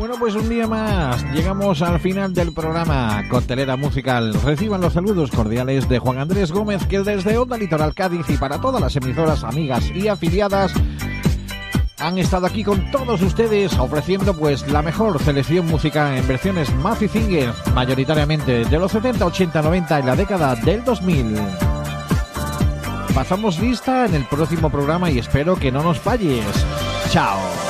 Bueno, pues un día más llegamos al final del programa Coctelera Musical. Reciban los saludos cordiales de Juan Andrés Gómez, que desde Onda Litoral Cádiz y para todas las emisoras amigas y afiliadas han estado aquí con todos ustedes ofreciendo pues la mejor selección musical en versiones Mafi Singers, mayoritariamente de los 70, 80, 90 y la década del 2000. Pasamos lista en el próximo programa y espero que no nos falles. ¡Chao!